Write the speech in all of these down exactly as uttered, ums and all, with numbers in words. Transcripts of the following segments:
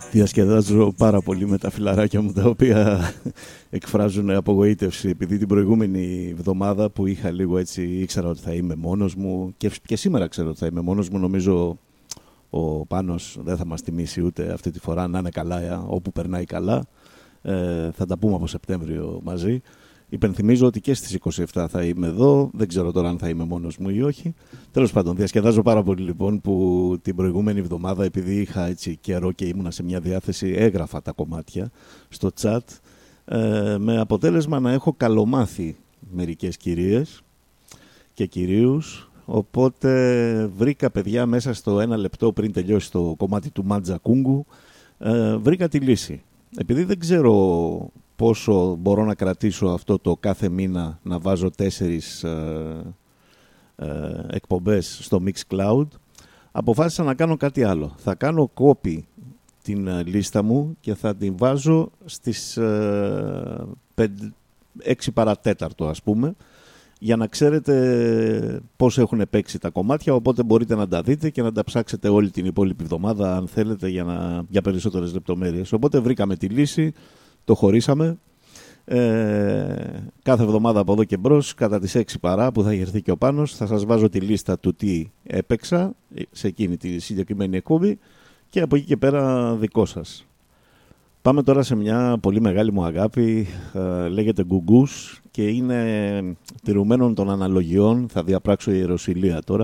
Διασκεδάζω πάρα πολύ με τα φιλαράκια μου, τα οποία εκφράζουν απογοήτευση, επειδή την προηγούμενη εβδομάδα που είχα λίγο έτσι, ήξερα ότι θα είμαι μόνος μου και, και σήμερα ξέρω ότι θα είμαι μόνος μου. Νομίζω ο Πάνος δεν θα μας τιμήσει ούτε αυτή τη φορά, να είναι καλά όπου περνάει καλά. Ε, θα τα πούμε από Σεπτέμβριο μαζί. Υπενθυμίζω ότι και στις είκοσι επτά θα είμαι εδώ. Δεν ξέρω τώρα αν θα είμαι μόνος μου ή όχι. Τέλος πάντων, διασκεδάζω πάρα πολύ λοιπόν που την προηγούμενη εβδομάδα, επειδή είχα έτσι καιρό και ήμουνα σε μια διάθεση, έγραφα τα κομμάτια στο chat, ε, με αποτέλεσμα να έχω καλομάθει μερικές κυρίες και κυρίους. Οπότε βρήκα, παιδιά, μέσα στο ένα λεπτό πριν τελειώσει το κομμάτι του Μάντζα Κούγκου, ε, βρήκα τη λύση. Επειδή δεν ξέρω πόσο μπορώ να κρατήσω αυτό το κάθε μήνα να βάζω τέσσερις ε, ε, εκπομπές στο Mixcloud, αποφάσισα να κάνω κάτι άλλο. Θα κάνω copy την ε, λίστα μου και θα την βάζω στις ε, έξι παρατέταρτο, ας πούμε, για να ξέρετε πώς έχουν παίξει τα κομμάτια, οπότε μπορείτε να τα δείτε και να τα ψάξετε όλη την υπόλοιπη εβδομάδα αν θέλετε για, να, για περισσότερες λεπτομέρειες. Οπότε βρήκαμε τη λύση, το χωρίσαμε. Ε, κάθε εβδομάδα από εδώ και μπρος, κατά τις έξι παρά που θα έχει έρθει και ο Πάνος, θα σας βάζω τη λίστα του τι έπαιξα σε εκείνη τη συγκεκριμένη εκπομπή και από εκεί και πέρα δικό σας. Πάμε τώρα σε μια πολύ μεγάλη μου αγάπη, ε, λέγεται Γκουγκούς και είναι τηρουμένων των αναλογιών. Θα διαπράξω ιεροσυλία τώρα.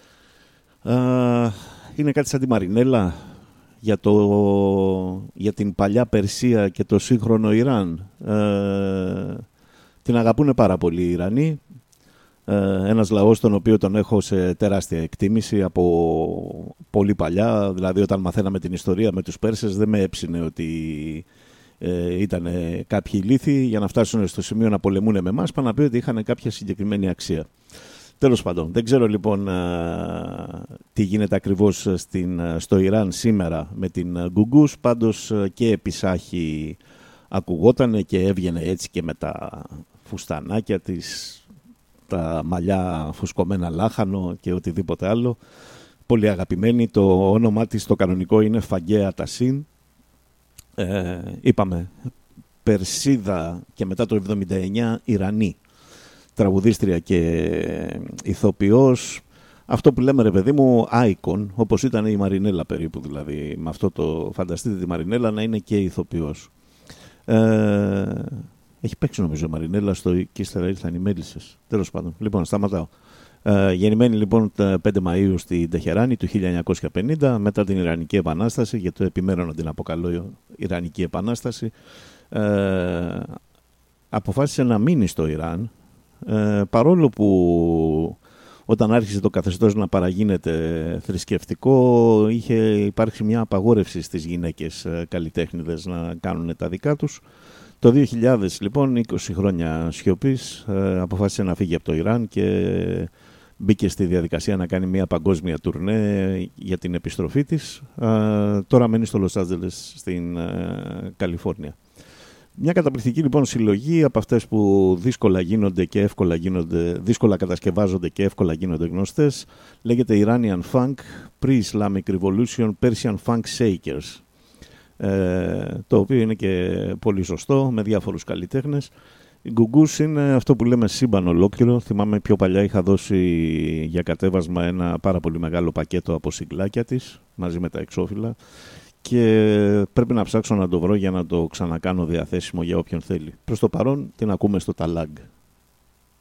Ε, είναι κάτι σαν τη Μαρινέλα για, το, για την παλιά Περσία και το σύγχρονο Ιράν. Ε, την αγαπούν πάρα πολύ οι Ιρανοί. Ε, ένας λαός τον οποίο τον έχω σε τεράστια εκτίμηση από πολύ παλιά. Δηλαδή όταν μαθαίναμε την ιστορία με τους Πέρσες δεν με έψινε ότι ε, ήταν κάποιοι ηλίθιοι για να φτάσουν στο σημείο να πολεμούν με εμάς, πάνω να πει ότι είχαν κάποια συγκεκριμένη αξία. Τέλος πάντων, δεν ξέρω λοιπόν α, τι γίνεται ακριβώς στην, στο Ιράν σήμερα με την Γκουγκούς, πάντως και επισάχη ακουγότανε και έβγαινε έτσι και με τα φουστανάκια της, τα μαλλιά φουσκωμένα λάχανο και οτιδήποτε άλλο. Πολύ αγαπημένη, το όνομά της το κανονικό είναι Φαγκέα Τασίν. Ε, είπαμε, Περσίδα και μετά το εβδομήντα εννιά Ιρανή. Τραγουδίστρια και ηθοποιός, αυτό που λέμε ρε παιδί μου icon, όπως ήταν η Μαρινέλα περίπου, δηλαδή με αυτό το φανταστείτε τη Μαρινέλα να είναι και ηθοποιός. Ε, έχει παίξει νομίζω η Μαρινέλα στο και ύστερα ήρθαν οι Μέλισσες. Τέλος πάντων, λοιπόν σταματάω. Ε, γεννημένη λοιπόν τα πέντε Μαΐου στην Τεχεράνη του χίλια εννιακόσια πενήντα μετά την Ιρανική Επανάσταση, γιατί το επιμένω να την αποκαλώ Ιρανική Επανάσταση. Ε, αποφάσισε να μείνει στο Ιράν. Ε, παρόλο που όταν άρχισε το καθεστώς να παραγίνεται θρησκευτικό, είχε υπάρξει μια απαγόρευση στις γυναίκες ε, καλλιτέχνηδες να κάνουν τα δικά τους. Το δύο χιλιάδες λοιπόν, είκοσι χρόνια σιωπής, ε, αποφάσισε να φύγει από το Ιράν και μπήκε στη διαδικασία να κάνει μια παγκόσμια τουρνέ για την επιστροφή της. Ε, τώρα μένει στο Λος Άντζελες στην ε, Καλιφόρνια. Μια καταπληκτική λοιπόν συλλογή από αυτές που δύσκολα γίνονται και εύκολα γίνονται, δύσκολα κατασκευάζονται και εύκολα γίνονται γνωστές. Λέγεται Iranian Funk, Pre-Islamic Revolution, Persian Funk Shakers. Ε, το οποίο είναι και πολύ σωστό, με διάφορους καλλιτέχνες. Η Γκουγκούς είναι αυτό που λέμε σύμπαν ολόκληρο. Θυμάμαι πιο παλιά είχα δώσει για κατέβασμα ένα πάρα πολύ μεγάλο πακέτο από συγκλάκια της, μαζί με τα εξώφυλλα. Και πρέπει να ψάξω να το βρω για να το ξανακάνω διαθέσιμο για όποιον θέλει. Προς το παρόν την ακούμε στο Talag.